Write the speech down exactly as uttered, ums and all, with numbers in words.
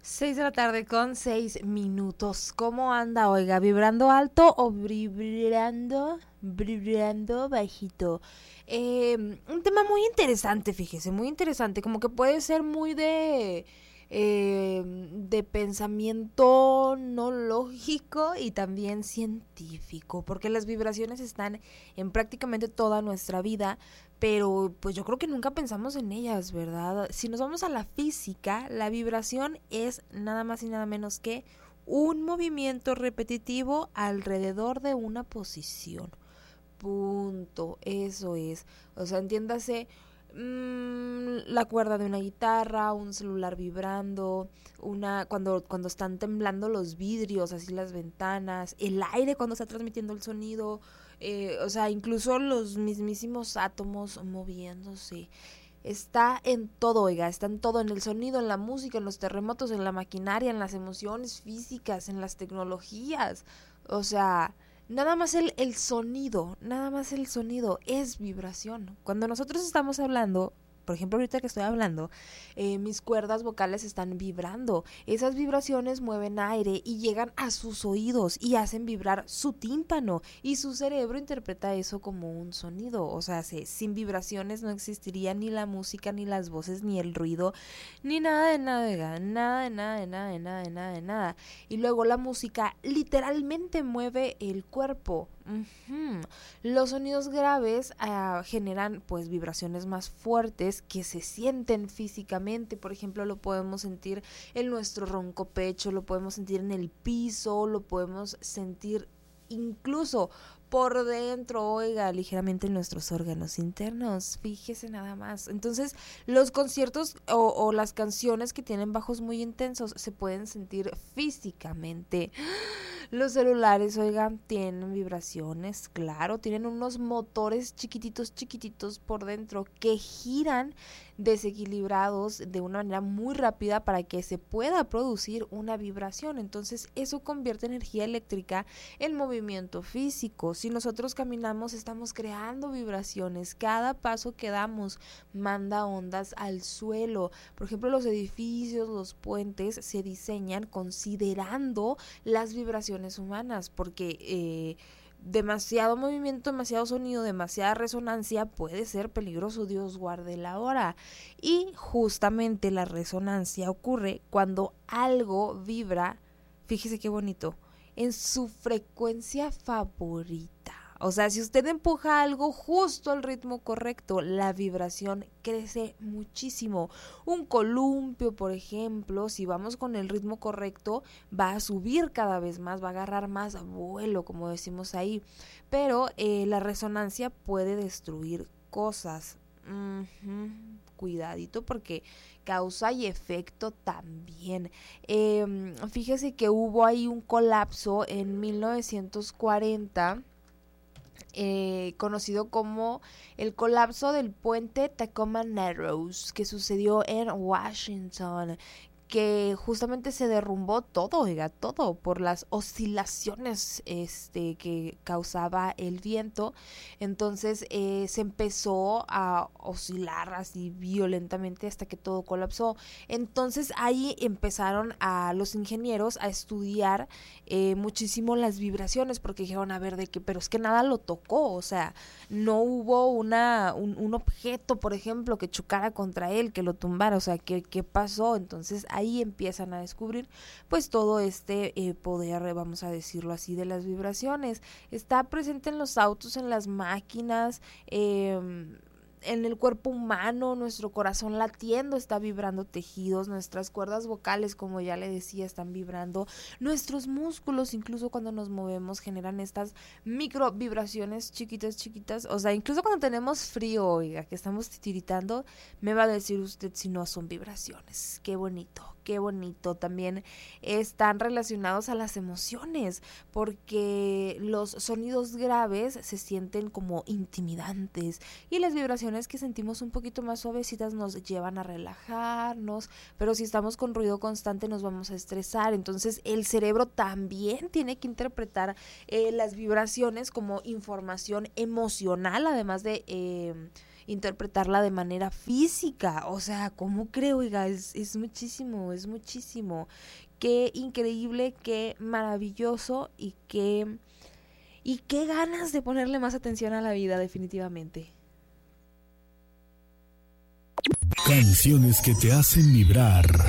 Seis de la tarde con seis minutos. ¿Cómo anda, oiga? ¿Vibrando alto o vibrando, vibrando bajito? Eh, un tema muy interesante, fíjese, muy interesante. Como que puede ser muy de... eh, de pensamiento no lógico y también científico, porque las vibraciones están en prácticamente toda nuestra vida, pero pues yo creo que nunca pensamos en ellas, ¿verdad? Si nos vamos a la física, la vibración es nada más y nada menos que un movimiento repetitivo alrededor de una posición. Punto, eso es. O sea, entiéndase, mmm, la cuerda de una guitarra, un celular vibrando, una cuando cuando están temblando los vidrios, así las ventanas, el aire cuando está transmitiendo el sonido, eh, o sea, incluso los mismísimos átomos moviéndose. Está en todo, oiga, está en todo, en el sonido, en la música, en los terremotos, en la maquinaria, en las emociones físicas, en las tecnologías. O sea, nada más el, el sonido, nada más el sonido es vibración. Cuando nosotros estamos hablando, por ejemplo, ahorita que estoy hablando, eh, mis cuerdas vocales están vibrando. Esas vibraciones mueven aire y llegan a sus oídos y hacen vibrar su tímpano. Y su cerebro interpreta eso como un sonido. O sea, se, sin vibraciones no existiría ni la música, ni las voces, ni el ruido, ni nada de nada, de nada, nada, de nada, de nada, de nada, de nada, de nada. Y luego la música literalmente mueve el cuerpo. Uh-huh. Los sonidos graves uh, generan pues vibraciones más fuertes que se sienten físicamente. Por ejemplo, lo podemos sentir en nuestro ronco pecho, lo podemos sentir en el piso, lo podemos sentir incluso por dentro, oiga, ligeramente en nuestros órganos internos, fíjese nada más. Entonces, los conciertos o, o las canciones que tienen bajos muy intensos se pueden sentir físicamente. Los celulares, oigan, tienen vibraciones, claro, tienen unos motores chiquititos, chiquititos por dentro que giran desequilibrados de una manera muy rápida para que se pueda producir una vibración. Entonces, eso convierte energía eléctrica en movimiento físico. Si nosotros caminamos, estamos creando vibraciones. Cada paso que damos manda ondas al suelo. Por ejemplo, los edificios, los puentes se diseñan considerando las vibraciones humanas, porque eh, demasiado movimiento, demasiado sonido, demasiada resonancia puede ser peligroso, Dios guarde la hora. Y justamente la resonancia ocurre cuando algo vibra, fíjese qué bonito, en su frecuencia favorita. O sea, si usted empuja algo justo al ritmo correcto, la vibración crece muchísimo. Un columpio, por ejemplo, si vamos con el ritmo correcto, va a subir cada vez más, va a agarrar más vuelo, como decimos ahí. Pero eh, la resonancia puede destruir cosas. Uh-huh. Cuidadito porque causa y efecto también. Eh, fíjese que hubo ahí un colapso en mil novecientos cuarenta. Eh, conocido como el colapso del puente Tacoma Narrows, que sucedió en Washington, que justamente se derrumbó todo, oiga, todo por las oscilaciones este, que causaba el viento. Entonces eh, se empezó a oscilar así violentamente hasta que todo colapsó. Entonces ahí empezaron a los ingenieros a estudiar eh, muchísimo las vibraciones, porque dijeron, a ver, de qué, pero es que nada lo tocó, o sea, no hubo una un, un objeto, por ejemplo, que chocara contra él, que lo tumbara, o sea, ¿qué, qué pasó? Entonces ahí empiezan a descubrir pues todo este eh, poder, vamos a decirlo así, de las vibraciones. Está presente en los autos, en las máquinas, eh, en el cuerpo humano, nuestro corazón latiendo está vibrando tejidos, nuestras cuerdas vocales, como ya le decía, están vibrando, nuestros músculos, incluso cuando nos movemos, generan estas micro vibraciones chiquitas, chiquitas, o sea, incluso cuando tenemos frío, oiga, que estamos titiritando, me va a decir usted si no son vibraciones. Qué bonito, qué bonito. También están relacionados a las emociones, porque los sonidos graves se sienten como intimidantes y las vibraciones que sentimos un poquito más suavecitas nos llevan a relajarnos, pero si estamos con ruido constante nos vamos a estresar. Entonces el cerebro también tiene que interpretar eh, las vibraciones como información emocional, además de eh, interpretarla de manera física. O sea, ¿cómo creo? Oiga, es, es muchísimo, es muchísimo. Qué increíble, qué maravilloso y qué, y qué ganas de ponerle más atención a la vida, definitivamente. Canciones que te hacen vibrar.